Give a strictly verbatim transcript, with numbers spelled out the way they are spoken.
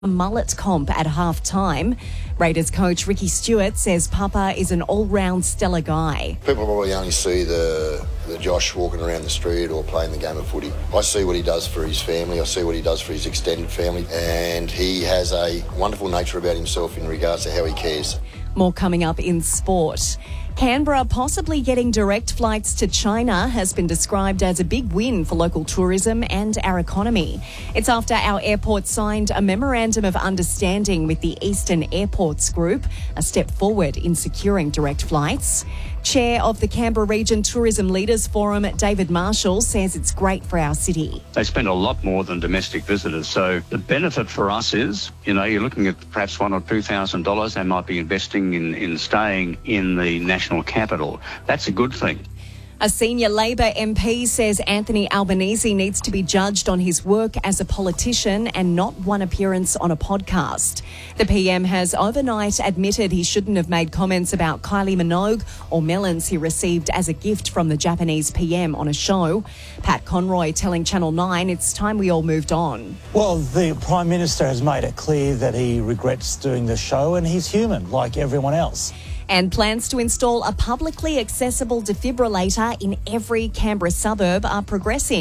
mullet comp at half-time. Raiders coach Ricky Stewart says Papa is an all-round stellar guy. People probably only see the, the Josh walking around the street or playing the game of footy. I see what he does for his family, I see what he does for his extended family, and he has a wonderful nature about himself in regards to how he cares. More coming up in sport. Canberra possibly getting direct flights to China has been described as a big win for local tourism and our economy. It's after our airport signed a memorandum of understanding with the Eastern Airports Group, a step forward in securing direct flights. Chair of the Canberra Region Tourism Leaders Forum, David Marshall, says it's great for our city. They spend a lot more than domestic visitors, so the benefit for us is, you know, you're looking at perhaps one or two thousand dollars they might be investing in, in staying in the national capital. That's a good thing. A senior Labor M P says Anthony Albanese needs to be judged on his work as a politician and not one appearance on a podcast. The P M has overnight admitted he shouldn't have made comments about Kylie Minogue or melons he received as a gift from the Japanese P M on a show. Pat Conroy telling Channel nine it's time we all moved on. Well, the Prime Minister has made it clear that he regrets doing the show and he's human like everyone else. And plans to install a publicly accessible defibrillator in every Canberra suburb are progressing.